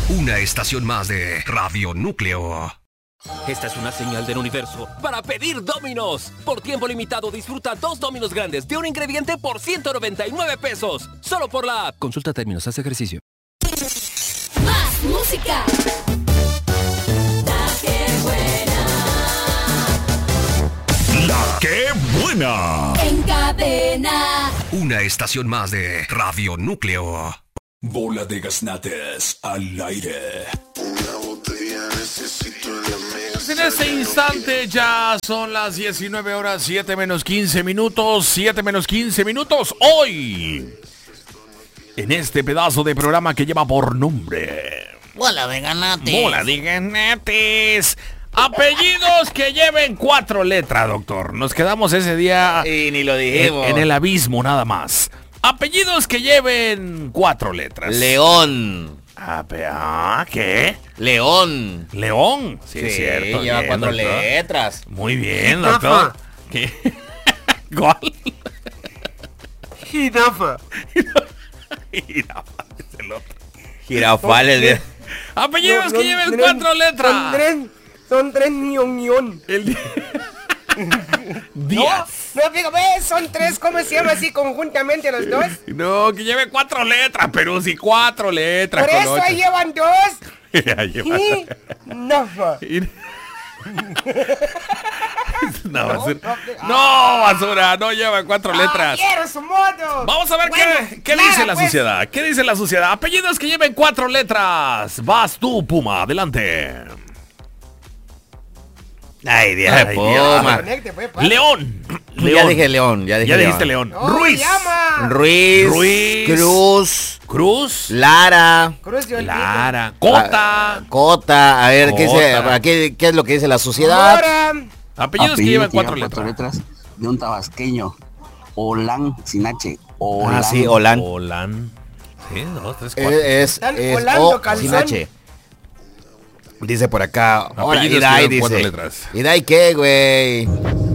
Una estación más de Radio Núcleo. Esta es una señal del universo para pedir Domino's. Por tiempo limitado disfruta 2 Domino's grandes de un ingrediente por 199 pesos. Solo por la app. Consulta términos, haz ejercicio. Más música. La que buena. La que buena. En cadena. Una estación más de Radio Núcleo. Bola de gaznates al aire. Una botella necesito de amigos. En este instante ya son las 19 horas 7 menos 15 minutos. 7 menos 15 minutos. Hoy, en este pedazo de programa que lleva por nombre Bola de Ganates. Bola de Ganates. Apellidos que lleven 4 letras, doctor. Nos quedamos ese día Y ni lo dijimos. en el abismo nada más. Apellidos que lleven 4 letras. León. ¿Qué? León. León. Sí, es cierto. Lleva bien, 4 doctor. letras. Muy bien, doctor. ¿Qué? ¿Cuál? Jirafa. Jirafa, es el otro. Girafales. Apellidos que lleven 4 letras. Son tres ñón. El Díaz. No, fíjate, son tres, ¿cómo se llama así conjuntamente los dos? No, que lleve 4 letras, pero sí 4 letras. Por con eso 8. ahí llevan dos. Ya lleva. Y nafa. No, basura, no lleva 4 letras. ¡Quiero su moto! Vamos a ver Bueno, qué Clara, dice la pues. sociedad. ¿Qué dice la sociedad? Apellidos que lleven 4 letras. Vas tú, Puma, adelante. Ay, Dios. Ay, Puma. Conecte, pues, pa. León. Ya dije León. Ya dijiste León. No, Ruiz. llama. Ruiz. Cruz. Lara. Cruz de Olvido. Lara. Cota. Cota. A ver, Cota. ¿qué es lo que dice la sociedad? Mora. Apellidos que llevan 4 letras. De un tabasqueño. Olán, sin H. Olán. Ah, sí, Olán. Olán. Sí, 2, 3, 4. Están Es volando O calzón. sin H. Dice por acá. Ahora, Apellidos Iday que llevan 4 dice. letras. ¿Iday qué, güey?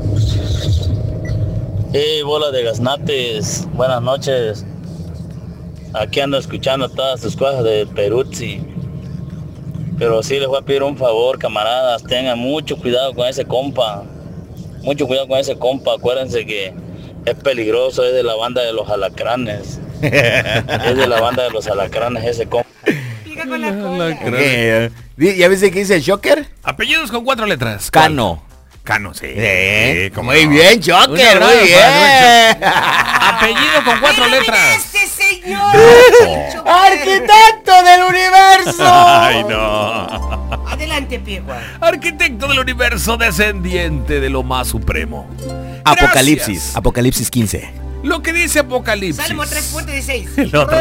Bola de gaznates, buenas noches. Aquí ando escuchando todas sus cosas de Peruzzi. Pero sí les voy a pedir un favor, camaradas, tengan mucho cuidado con ese compa. Mucho cuidado con ese compa, acuérdense que es peligroso, es de la banda de los alacranes. Es de la banda de los alacranes ese compa. Pica con la cola. ¿Ya viste que dice el Joker? Apellidos con 4 letras. Cano. Cano, sí. ¿Cómo Muy no? bien, Joker, Un abrazo muy bien. Apellido con 4 letras. ¡Este señor! ¡Arquitecto del universo! Ay, no. Adelante, Pigua. Arquitecto del universo, descendiente de lo más supremo. Apocalipsis. Gracias. Apocalipsis 15. Lo que dice Apocalipsis. Salmo 3.16. El otro.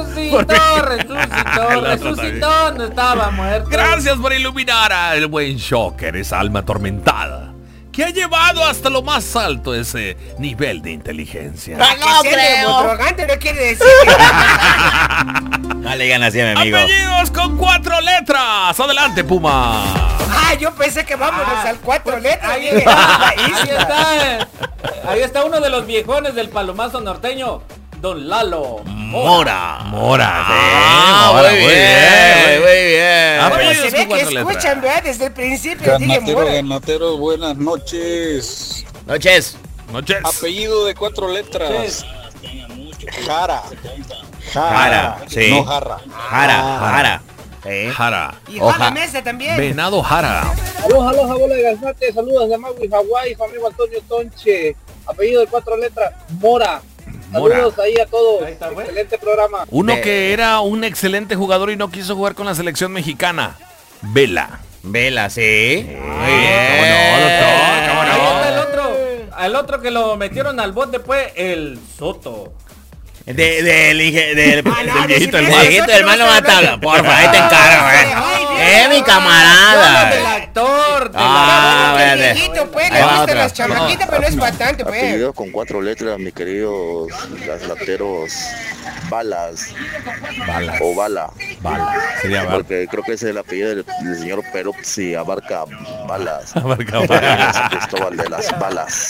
Resucitó, no estaba muerto. Gracias por iluminar al buen Shocker, esa alma atormentada, que ha llevado hasta lo más alto ese nivel de inteligencia. No creo. Drogante no quiere decir. No le digan así a mi amigo. Apellidos con 4 letras. Adelante, Puma. Yo pensé que vámonos al 4 letras. Ahí dije. está. Ahí está uno de los viejones del palomazo norteño, Don Lalo Mora. Mora. Muy bien. Bueno, Apellidos se con ve que 4 letras. escuchan, ¿verdad? Desde el principio. Dije Mora. Ganatero, buenas noches. Noches. Noches. Apellido de 4 letras. Jara. Jara. Sí. No Jarra. Jara. Jara. Y Oja. Jala Mesa también. Venado Jara. Aloha, bola de gaznate, saludos de Maui, Hawái, su amigo Antonio Tonche, apellido de 4 letras, Mora. Saludos ahí a todos. Excelente programa. Uno que era un excelente jugador y no quiso jugar con la selección mexicana. Vela. Vela, sí. Muy ¿Cómo no, doctor? ¿Cómo Ahí no? está el otro. El otro que lo metieron al bote fue el Soto. Del viejito, el nosotros viejito del malo estamos mata. hablando- Porfa, ahí te encargo, mi Del camarada. actor. El espérate. viejito, pues, Ahí le va gustan otra. las chamaquitas, pero no es bastante, pues. Apellido con 4 letras, mi queridos gaslateros. Balas. O bala. Bala. Sería Bala. Porque creo que es el apellido del señor Peruzzi, abarca balas. Abarca balas. Cristóbal de las Balas.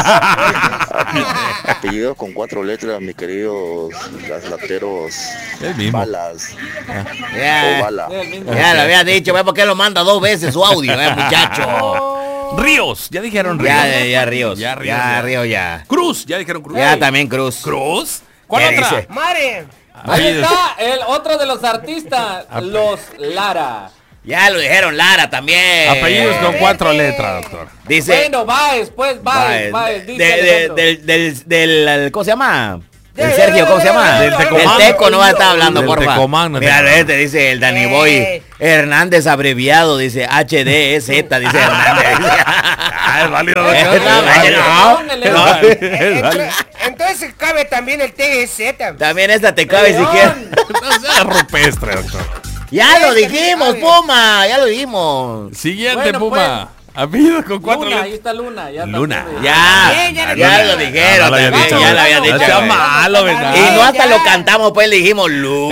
Apellido con 4 letras, mis queridos lateros. El mismo. Balas. Ya, O bala. ya lo había dicho, ¿por qué lo manda 2 veces su audio, muchacho? Ríos, ya dijeron Ríos. Ya Ríos. Ya Ríos. Ya Ríos, ya. Cruz, ya dijeron Cruz. Ya también Cruz. ¿Cruz? ¿Cuál ¿Qué otra? dice? Mare. Ahí está el otro de los artistas, los Lara. Ya lo dijeron Lara también. Apellidos con 4 letras, doctor. Dice. Bueno, Baez, pues, Baez. Del ¿cómo se llama? El Sergio, ¿cómo se llama? Del Tecomán. El Teco no va a estar hablando, Del porfa. Tecomán, no Mira, Tecomán. este dice el Danny Boy Hernández abreviado, dice HDZ, dice Hernández. Es válido. Entonces cabe también el TGZ. También esta te cabe si quieres. No sea rupestre, doctor. Ya lo dijimos, Puma, ya lo dijimos. Siguiente, Bueno, Puma. Apellidos con 4 Luna, ahí letras. está Luna. Ya Luna. también. Ya lo dijeron, lo había también, dicho, ya güey. lo había dicho. No sea güey. malo, ¿verdad? Y no hasta lo cantamos, pues le dijimos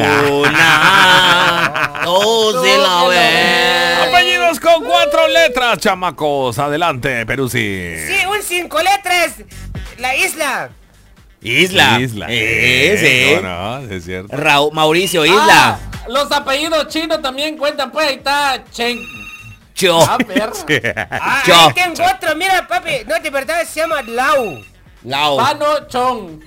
Luna. Tú sí lo ves. Apellidos con 4 letras, chamacos. Adelante, Peruzzi. Sí, un 5 letras. La isla. Isla. Sí. No, es cierto. Mauricio Isla. Los apellidos chinos también cuentan, pues ahí está Chen. Cho. Ah, perro. Cho. Ahí tengo otro, mira, papi. No, de verdad se llama Lau. Lau. Pano Chong.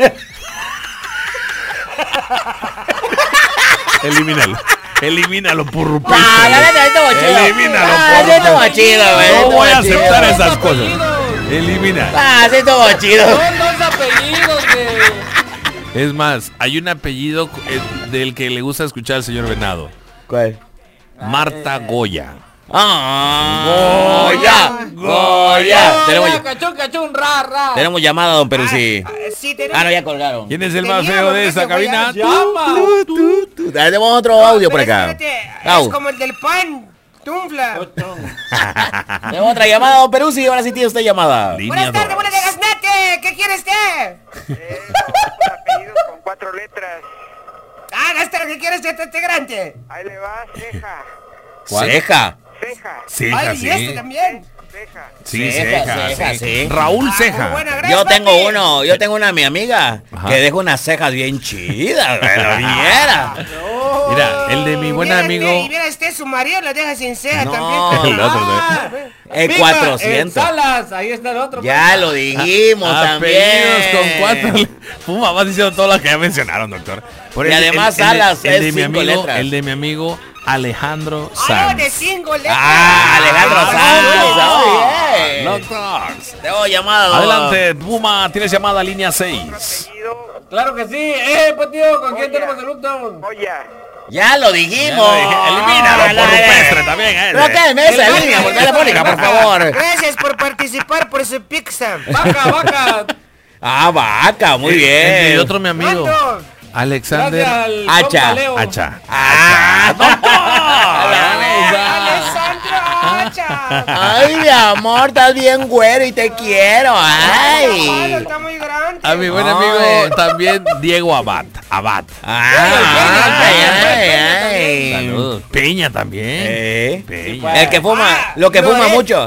Elimínalo. Elimínalo, por rupestre. Elimínalo, sí estuvo chido, güey. No voy a Estuvo aceptar chido. esas cosas. Elimina. Sí estuvo chido. Son 2 apellidos de... Es más, hay un apellido del que le gusta escuchar al señor Venado. ¿Cuál? Marta Goya. Goya. Tenemos llamada, don Peruzzi. Sí, tenemos. No, ya colgaron. ¿Quién es el más feo de esta cabina? ¡Llama! Tenemos otro audio por acá. Es como el del pan. Tunfla. Tenemos otra llamada, don Peruzzi. Ahora sí tiene usted llamada. Buenas tardes, buenas de Gaznate. ¿Qué quiere usted? Apellidos con 4 letras. Gastar, ¿qué quiere usted, integrante? Ahí le va, Ceja. ¿Cuál? Ceja. Ceja, Ay, sí. ¿y este también? Ceja. Sí, Ceja, Ceja, sí. Raúl Muy Ceja. buena, gracias, Yo tengo papi. uno, yo tengo una mi amiga Ajá. que deja unas cejas bien chidas, pero viera. Mira, el de mi buen Mira, amigo. Y mira, su marido la deja sin ceja No, también. el otro, El Viva 400. Salas, ahí está el otro. Ya lo dijimos Apellidos también. con 4 Puma, vas diciendo todas las que ya mencionaron, doctor. Y además Salas el de es mi 5 amigo, letras. el de mi amigo Alejandro Ah, Sanz. de 5 letras. Alejandro Sanz. No, doctor. Tengo llamado. Adelante, Puma, tienes llamada línea 6. Apellido Claro que sí. Pues tío, ¿con quién tenemos el último? Joya. Ya lo dijimos. Elimínalo por rupestre también, Pero qué mesa en línea, por telefónica, por favor. Gracias por participar por su pizza. Vaca. Vaca, muy bien. Y otro mi amigo. ¿Cuánto? Alexander Gracias al Hacha. compa Leo. Hacha. Alessandro Hacha. Ay, mi amor, estás bien güero y te quiero. Ay, Ay. está muy grande. A mi buen Ay. amigo también Diego Abad. Ay. Saludos. Peña también. Peña. El que fuma, lo que fuma mucho,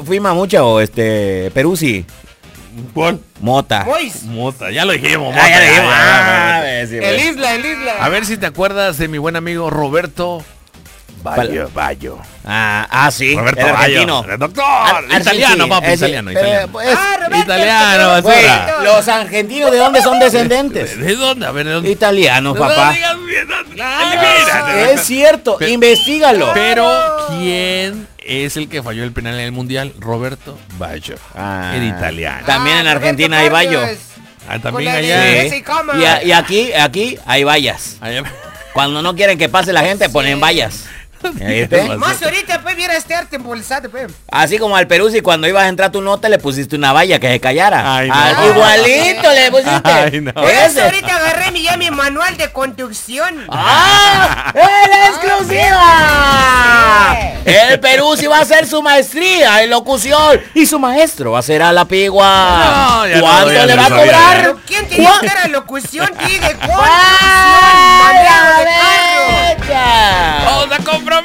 Peruzzi. ¿Cuál? Mota. Mota, ya lo dijimos. Ah, ya lo dijimos. ya. El Isla. A ver si te acuerdas de mi buen amigo Roberto Baggio. Sí, Roberto el argentino. Baggio. Doctor, italiano, papi, italiano. Roberto, Italiano, Roberto. basura. Los argentinos, ¿de dónde son descendentes? ¿De dónde? A ver, ¿de dónde? Italianos, No papá. digas bien, elimínate. Es cierto, investígalo. Pero, ¿quién es el que falló el penal en el Mundial? Roberto Baggio. El italiano. También en Argentina hay Bayo. También Con la allá. de Sí. ese cama. Y aquí hay vallas. Cuando no quieren que pase la gente, ponen vallas. ¿Viste? Más ahorita, pues, viera este arte impulsado, pues. Así como al Peruzzi, cuando ibas a entrar tu nota, le pusiste una valla que se callara. Ay, no. Igualito le pusiste. Ay, no. Por eso Ese. ahorita agarré mi manual de conducción. ¡En exclusiva! El Peruzzi va a hacer su maestría en locución y su maestro va a ser a la Pigua. No, ya ¿Cuánto no, ya le no va a sabía. cobrar? Pero ¿quién tenía que era locución? Dije, conducción, ¡Ay, manejo la de carro. bella!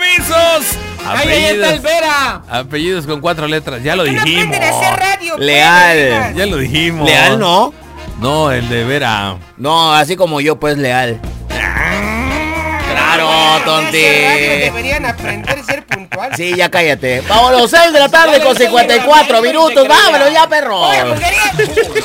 compromisos. ¡Ahí está el Vera! Apellidos con 4 letras, ya lo ¿Por qué no dijimos. aprenden a hacer radio? Leal. Ya lo dijimos. ¿Leal no? No, el de Vera. No, así como yo, pues leal. Claro, tonti. Deberían aprender a ser puntual. Sí, ya cállate. Vámonos, 6 de la tarde con 54 minutos. Vámonos ya, perro. Oye, mujería.